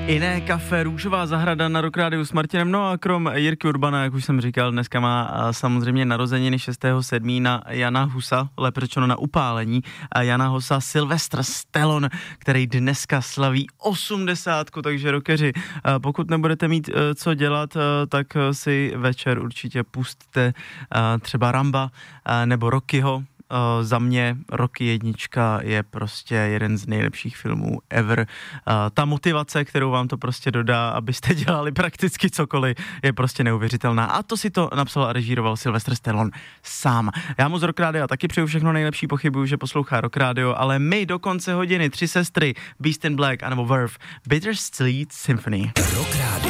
Iné kafe, Růžová zahrada na Rock Rádiu s Martinem, no a krom Jirky Urbana, jak už jsem říkal, dneska má samozřejmě narozeniny 6.7. na Jana Husa, lépe řečeno na upálení a Jana Husa Sylvester Stallone, který dneska slaví 80, takže rockeři, pokud nebudete mít co dělat, tak si večer určitě pusťte třeba Ramba nebo Rockyho. Za mě Rocky 1 je prostě jeden z nejlepších filmů ever. Ta motivace, kterou vám to prostě dodá, abyste dělali prakticky cokoliv, je prostě neuvěřitelná. A to si to napsal a režíroval Sylvester Stallone sám. Já mu z Rock Rádia taky přeju všechno nejlepší, pochybuju, že poslouchá Rock Radio, ale my do konce hodiny 3 sestry, Beast in Black anebo Verve, Bittersweet Symphony. Rock Radio.